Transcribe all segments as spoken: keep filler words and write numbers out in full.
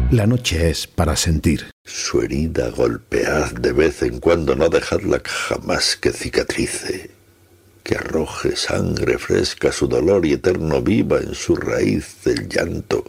La noche es para sentir. Su herida golpead de vez en cuando, no dejadla jamás que cicatrice, que arroje sangre fresca su dolor y eterno viva en su raíz el llanto.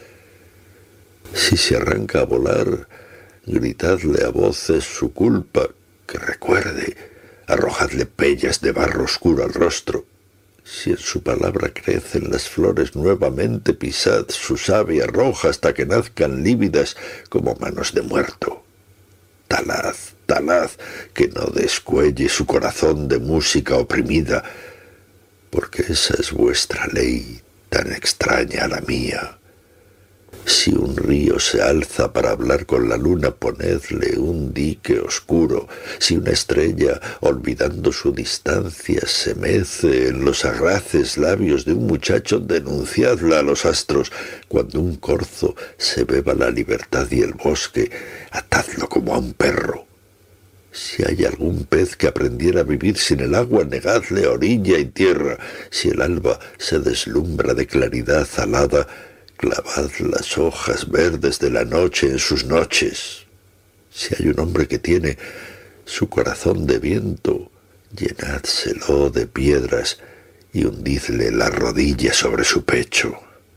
Si se arranca a volar, gritadle a voces su culpa, que recuerde, arrojadle pellas de barro oscuro al rostro. Si en su palabra crecen las flores nuevamente, pisad su savia roja hasta que nazcan lívidas como manos de muerto. Talad, talad, que no descuelle su corazón de música oprimida, porque esa es vuestra ley tan extraña a la mía. Si un río se alza para hablar con la luna, ponedle un dique oscuro. Si una estrella, olvidando su distancia, se mece en los agraces labios de un muchacho, denunciadla a los astros. Cuando un corzo se beba la libertad y el bosque, atadlo como a un perro. Si hay algún pez que aprendiera a vivir sin el agua, negadle orilla y tierra. Si el alba se deslumbra de claridad alada, clavad las hojas verdes de la noche en sus noches. Si hay un hombre que tiene su corazón de viento, llenádselo de piedras y hundidle la rodilla sobre su pecho.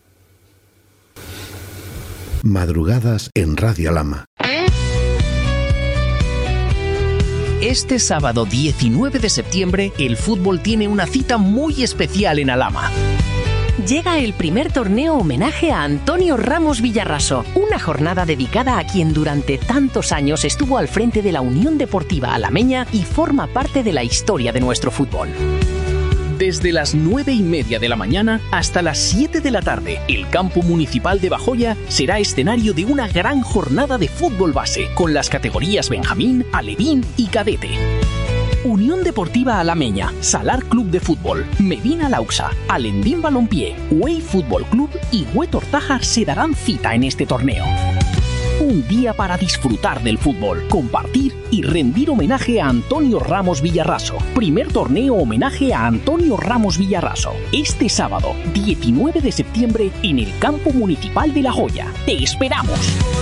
Madrugadas en Radio Alhama. Este sábado diecinueve de septiembre, el fútbol tiene una cita muy especial en Alhama. Llega el primer torneo homenaje a Antonio Ramos Villarraso, una jornada dedicada a quien durante tantos años estuvo al frente de la Unión Deportiva Alameña y forma parte de la historia de nuestro fútbol. Desde las nueve y media de la mañana hasta las siete de la tarde, el campo municipal de Bajoya será escenario de una gran jornada de fútbol base, con las categorías Benjamín, Alevín y Cadete. Unión Deportiva Alameña, Salar Club de Fútbol, Medina Lauxa, Alendín Balompié, Güell Fútbol Club y Huetortaja se darán cita en este torneo. Un día para disfrutar del fútbol, compartir y rendir homenaje a Antonio Ramos Villarraso. Primer torneo homenaje a Antonio Ramos Villarraso. Este sábado, diecinueve de septiembre, en el campo municipal de La Joya. ¡Te esperamos!